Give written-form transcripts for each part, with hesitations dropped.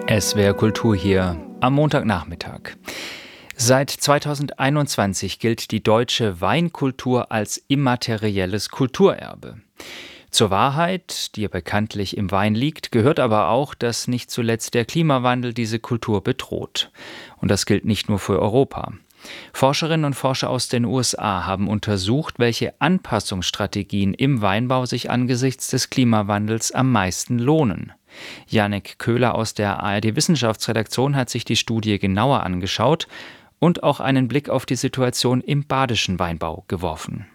SWR Kultur hier am Montagnachmittag. Seit 2021 gilt die deutsche Weinkultur als immaterielles Kulturerbe. Zur Wahrheit, die ja bekanntlich im Wein liegt, gehört aber auch, dass nicht zuletzt der Klimawandel diese Kultur bedroht. Und das gilt nicht nur für Europa. Forscherinnen und Forscher aus den USA haben untersucht, welche Anpassungsstrategien im Weinbau sich angesichts des Klimawandels am meisten lohnen. Jannik Köhler aus der ARD-Wissenschaftsredaktion hat sich die Studie genauer angeschaut und auch einen Blick auf die Situation im badischen Weinbau geworfen.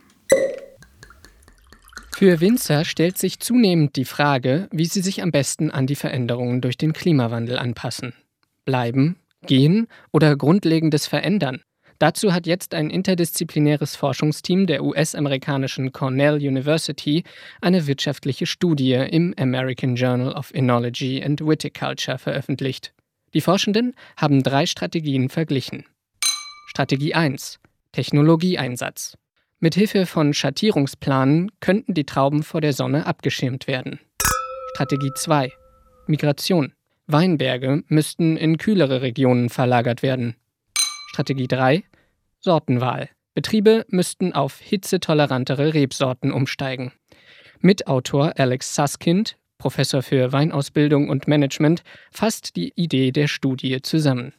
Für Winzer stellt sich zunehmend die Frage, wie sie sich am besten an die Veränderungen durch den Klimawandel anpassen. Bleiben, gehen oder Grundlegendes verändern? Dazu hat jetzt ein interdisziplinäres Forschungsteam der US-amerikanischen Cornell University eine wirtschaftliche Studie im American Journal of Enology and Viticulture veröffentlicht. Die Forschenden haben 3 Strategien verglichen. Strategie 1: Technologieeinsatz. Mithilfe von Schattierungsplanen könnten die Trauben vor der Sonne abgeschirmt werden. Strategie 2: Migration. Weinberge müssten in kühlere Regionen verlagert werden. Strategie 3: Sortenwahl. Betriebe müssten auf hitzetolerantere Rebsorten umsteigen. Mitautor Alex Susskind, Professor für Weinausbildung und Management, fasst die Idee der Studie zusammen.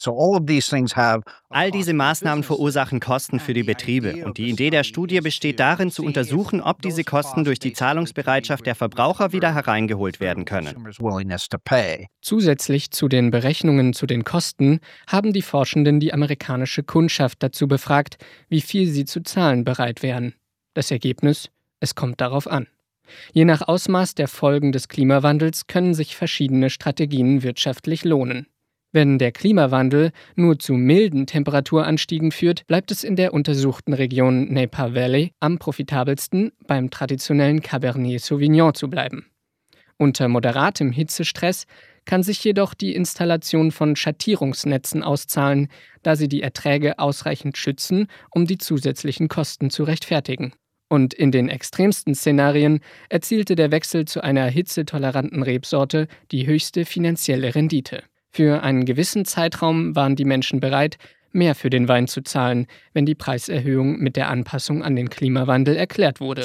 All diese Maßnahmen verursachen Kosten für die Betriebe. Und die Idee der Studie besteht darin, zu untersuchen, ob diese Kosten durch die Zahlungsbereitschaft der Verbraucher wieder hereingeholt werden können. Zusätzlich zu den Berechnungen zu den Kosten haben die Forschenden die amerikanische Kundschaft dazu befragt, wie viel sie zu zahlen bereit wären. Das Ergebnis: Es kommt darauf an. Je nach Ausmaß der Folgen des Klimawandels können sich verschiedene Strategien wirtschaftlich lohnen. Wenn der Klimawandel nur zu milden Temperaturanstiegen führt, bleibt es in der untersuchten Region Napa Valley am profitabelsten, beim traditionellen Cabernet Sauvignon zu bleiben. Unter moderatem Hitzestress kann sich jedoch die Installation von Schattierungsnetzen auszahlen, da sie die Erträge ausreichend schützen, um die zusätzlichen Kosten zu rechtfertigen. Und in den extremsten Szenarien erzielte der Wechsel zu einer hitzetoleranten Rebsorte die höchste finanzielle Rendite. Für einen gewissen Zeitraum waren die Menschen bereit, mehr für den Wein zu zahlen, wenn die Preiserhöhung mit der Anpassung an den Klimawandel erklärt wurde.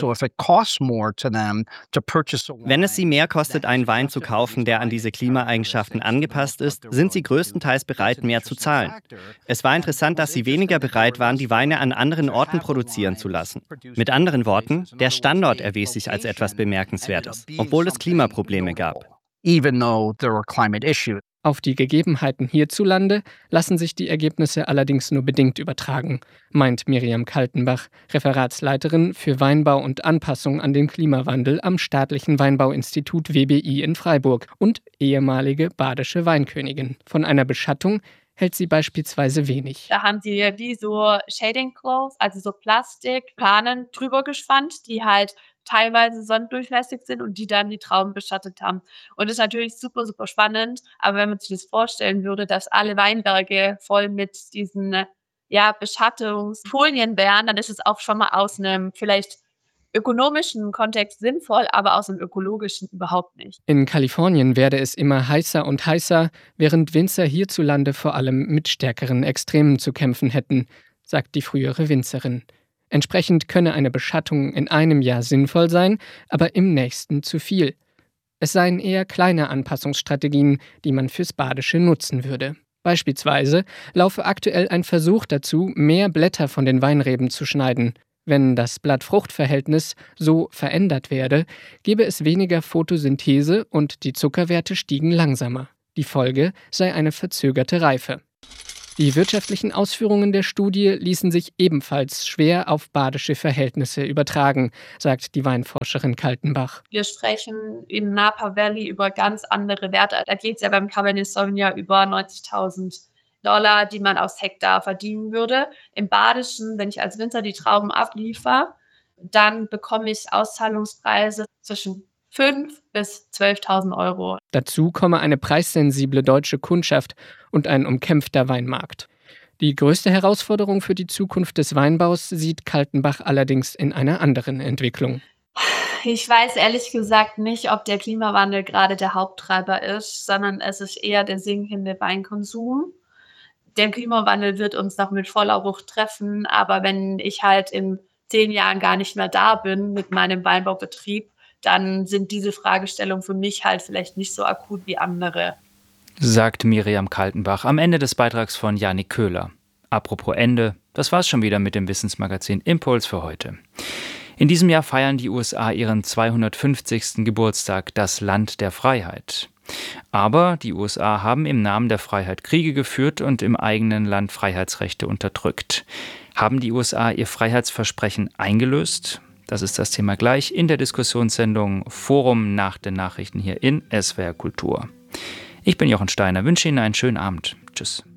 Wenn es sie mehr kostet, einen Wein zu kaufen, der an diese Klimaeigenschaften angepasst ist, sind sie größtenteils bereit, mehr zu zahlen. Es war interessant, dass sie weniger bereit waren, die Weine an anderen Orten produzieren zu lassen. Mit anderen Worten, der Standort erwies sich als etwas Bemerkenswertes, obwohl es Klimaprobleme gab. Auf die Gegebenheiten hierzulande lassen sich die Ergebnisse allerdings nur bedingt übertragen, meint Miriam Kaltenbach, Referatsleiterin für Weinbau und Anpassung an den Klimawandel am Staatlichen Weinbauinstitut WBI in Freiburg und ehemalige badische Weinkönigin. Von einer Beschattung hält sie beispielsweise wenig. Da haben sie wie so Shading Cloths, also so Plastikplanen drüber gespannt, die halt teilweise sonnendurchlässig sind und die dann die Trauben beschattet haben. Und das ist natürlich super, super spannend. Aber wenn man sich das vorstellen würde, dass alle Weinberge voll mit diesen Beschattungsfolien wären, dann ist es auch schon mal aus einem vielleicht ökonomischen Kontext sinnvoll, aber aus dem ökologischen überhaupt nicht. In Kalifornien werde es immer heißer und heißer, während Winzer hierzulande vor allem mit stärkeren Extremen zu kämpfen hätten, sagt die frühere Winzerin. Entsprechend könne eine Beschattung in einem Jahr sinnvoll sein, aber im nächsten zu viel. Es seien eher kleine Anpassungsstrategien, die man fürs Badische nutzen würde. Beispielsweise laufe aktuell ein Versuch dazu, mehr Blätter von den Weinreben zu schneiden. Wenn das Blatt-Frucht-Verhältnis so verändert werde, gebe es weniger Photosynthese und die Zuckerwerte stiegen langsamer. Die Folge sei eine verzögerte Reife. Die wirtschaftlichen Ausführungen der Studie ließen sich ebenfalls schwer auf badische Verhältnisse übertragen, sagt die Weinforscherin Kaltenbach. Wir sprechen im Napa Valley über ganz andere Werte. Da geht es ja beim Cabernet Sauvignon über $90.000, die man aufs Hektar verdienen würde. Im Badischen, wenn ich als Winzer die Trauben abliefer, dann bekomme ich Auszahlungspreise zwischen 5.000 bis 12.000 Euro. Dazu komme eine preissensible deutsche Kundschaft und ein umkämpfter Weinmarkt. Die größte Herausforderung für die Zukunft des Weinbaus sieht Kaltenbach allerdings in einer anderen Entwicklung. Ich weiß ehrlich gesagt nicht, ob der Klimawandel gerade der Haupttreiber ist, sondern es ist eher der sinkende Weinkonsum. Der Klimawandel wird uns noch mit voller Wucht treffen, aber wenn ich halt in 10 Jahren gar nicht mehr da bin mit meinem Weinbaubetrieb, dann sind diese Fragestellungen für mich halt vielleicht nicht so akut wie andere. Sagt Miriam Kaltenbach am Ende des Beitrags von Janik Köhler. Apropos Ende, das war's schon wieder mit dem Wissensmagazin Impuls für heute. In diesem Jahr feiern die USA ihren 250. Geburtstag, das Land der Freiheit. Aber die USA haben im Namen der Freiheit Kriege geführt und im eigenen Land Freiheitsrechte unterdrückt. Haben die USA ihr Freiheitsversprechen eingelöst? Das ist das Thema gleich in der Diskussionssendung Forum nach den Nachrichten hier in SWR Kultur. Ich bin Jochen Steiner, wünsche Ihnen einen schönen Abend. Tschüss.